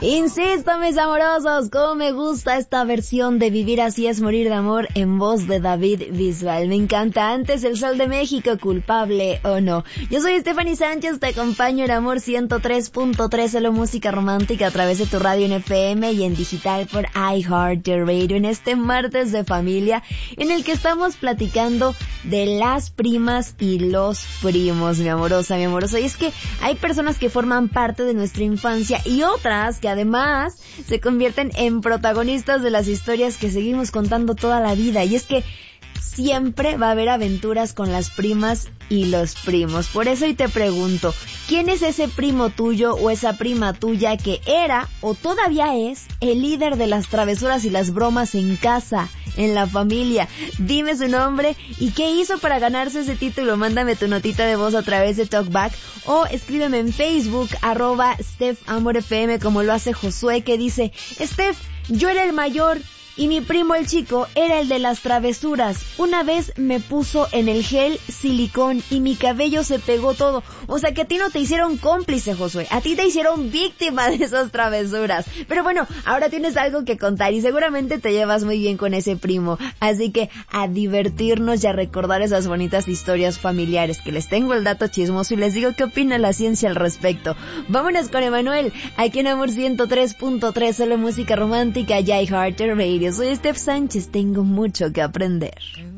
Insisto, mis amorosos, cómo me gusta esta versión de Vivir así es morir de amor en voz de David Bisbal. Me encanta. Antes El Sol de México, Culpable o no. Yo soy Stephanie Sánchez, te acompaño en Amor 103.3, solo música romántica a través de tu radio en FM y en digital por iHeartRadio, en este martes de familia en el que estamos platicando de las primas y los primos, mi amorosa, mi amoroso. Y es que hay personas que forman parte de nuestra infancia y otras que además se convierten en protagonistas de las historias que seguimos contando toda la vida. Y es que siempre va a haber aventuras con las primas y los primos. Por eso hoy te pregunto, ¿quién es ese primo tuyo o esa prima tuya que era o todavía es el líder de las travesuras y las bromas en casa, en la familia? Dime su nombre y qué hizo para ganarse ese título. Mándame tu notita de voz a través de Talkback o escríbeme en Facebook, @StephAmorFM, como lo hace Josué, que dice: Steph, yo era el mayor y mi primo el chico era el de las travesuras. Una vez me puso en el gel silicón y mi cabello se pegó todo. O sea que a ti no te hicieron cómplice, Josué. A ti te hicieron víctima de esas travesuras. Pero bueno, ahora tienes algo que contar y seguramente te llevas muy bien con ese primo. Así que a divertirnos y a recordar esas bonitas historias familiares, que les tengo el dato chismoso y les digo qué opina la ciencia al respecto. Vámonos con Emanuel, aquí en Amor 103.3, solo música romántica y iHeartRadio. Soy Steph Sánchez, tengo mucho que aprender.